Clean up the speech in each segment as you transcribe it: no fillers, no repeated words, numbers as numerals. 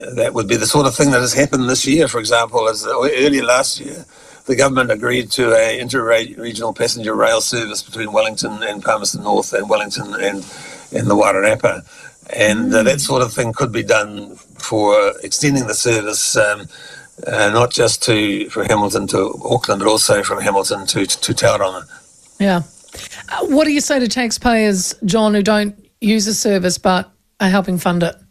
that would be the sort of thing that has happened this year, for example. As earlier last year, the government agreed to an inter-regional passenger rail service between Wellington and Palmerston North and Wellington and the Wairarapa. And that sort of thing could be done for extending the service, not just from Hamilton to Auckland, but also from Hamilton to Tauranga. Yeah. What do you say to taxpayers, John, who don't use the service but are helping fund it?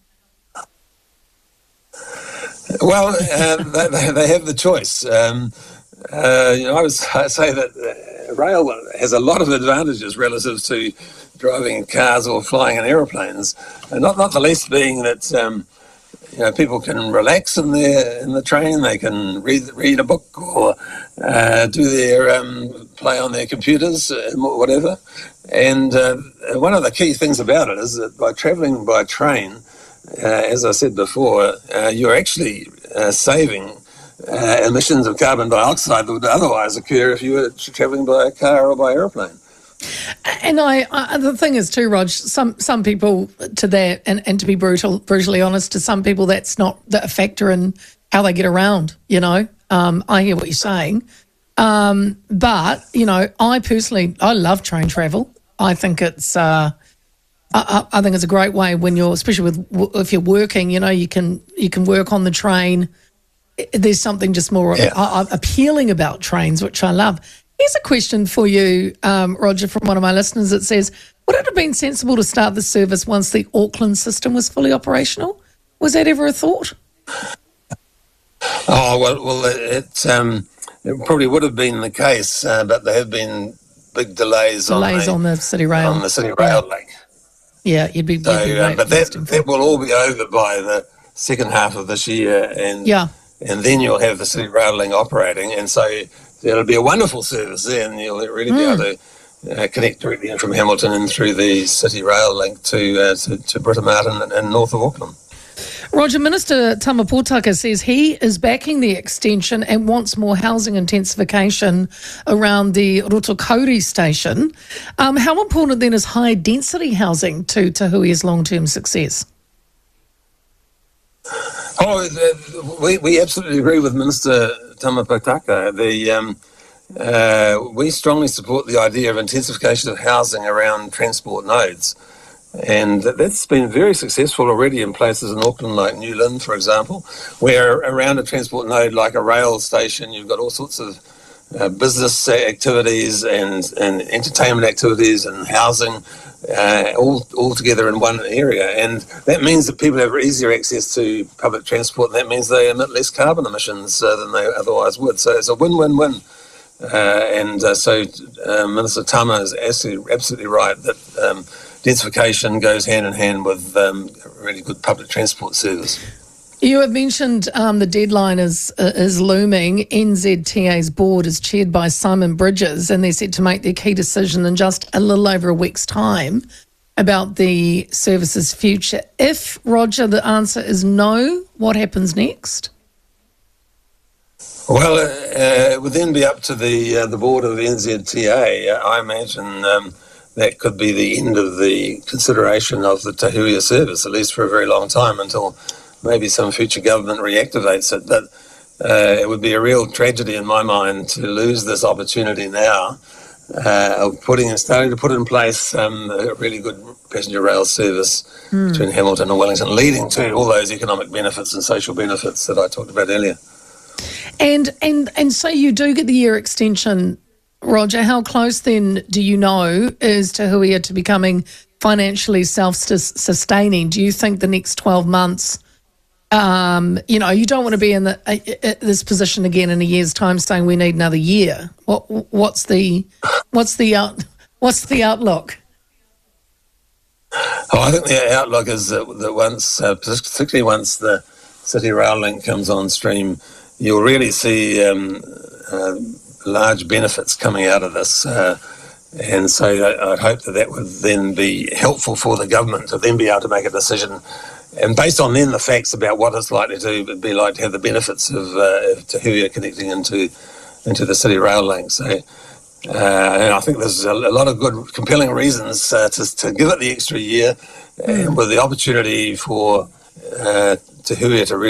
Well, they have the choice. I say that rail has a lot of advantages relative to driving cars or flying in aeroplanes, and not the least being that people can relax in the train. They can read a book or do their play on their computers, whatever. And one of the key things about it is that by travelling by train, as I said before, you're actually saving emissions of carbon dioxide that would otherwise occur if you were travelling by a car or by aeroplane. And the thing is too, Rog, some people to that, and to be brutally honest, to some people that's not a factor in how they get around, I hear what you're saying. But, I personally love train travel. I think it's I think it's a great way when you're, especially if you're working, you can work on the train. There's something just more appealing about trains, which I love. Here's a question for you, Roger, from one of my listeners that says, would it have been sensible to start the service once the Auckland system was fully operational? Was that ever a thought? Oh, well, it probably would have been the case, but there have been big delays on the City Rail. On the City Rail link. Yeah, you'd be but that will all be over by the second half of this year, and then you'll have the City Rail link operating, and so it'll be a wonderful service then. You'll really be able to connect directly in from Hamilton and through the City Rail link to Britomart and north of Auckland. Roger, Minister Tama Potaka says he is backing the extension and wants more housing intensification around the Rotokauri station. How important then is high density housing to Te Hui's long-term success? We absolutely agree with Minister Tama Potaka. We strongly support the idea of intensification of housing around transport nodes. And that's been very successful already in places in Auckland like New Lynn, for example, where around a transport node like a rail station, you've got all sorts of business activities and entertainment activities and housing all together in one area. And that means that people have easier access to public transport, and that means they emit less carbon emissions than they otherwise would. So it's a win-win-win. So Minister Tama is absolutely right that densification goes hand in hand with really good public transport service. You have mentioned the deadline is looming. NZTA's board is chaired by Simon Bridges, and they're set to make their key decision in just a little over a week's time about the service's future. If, Roger, the answer is no, what happens next? Well, it would then be up to the board of the NZTA. I imagine that could be the end of the consideration of the Te Huia service, at least for a very long time, until maybe some future government reactivates it. But it would be a real tragedy in my mind to lose this opportunity now of starting to put in place a really good passenger rail service between Hamilton and Wellington, leading to all those economic benefits and social benefits that I talked about earlier. And so you do get the year extension, Roger. How close then do you know is Te Huia to becoming financially self-sustaining? Do you think the next 12 months, you don't want to be in this position again in a year's time saying we need another year? What's the outlook? I think the outlook is that once, particularly once the City Rail link comes on stream, you'll really see large benefits coming out of this. And so I'd hope that would then be helpful for the government to then be able to make a decision. And based on then the facts about what it's likely to be like to have the benefits of Te Huia connecting into the City Rail link. So, and I think there's a lot of good, compelling reasons to give it the extra year with the opportunity for Te Hui to